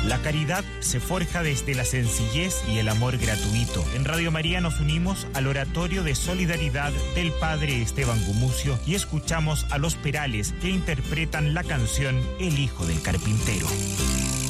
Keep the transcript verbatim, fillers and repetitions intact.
La caridad se forja desde la sencillez y el amor gratuito. En Radio María nos unimos al oratorio de solidaridad del padre Esteban Gumucio y escuchamos a Los Perales que interpretan la canción El Hijo del Carpintero.